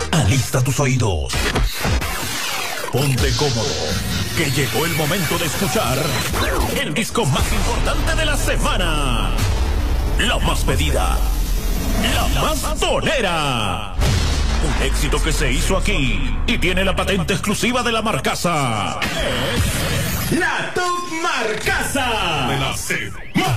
Alista tus oídos. Ponte cómodo, que llegó el momento de escuchar el disco más importante de la semana. La más pedida, la más tonera. Un éxito que se hizo aquí y tiene la patente exclusiva de la Marcasa. Es la Top Marcasa de la semana.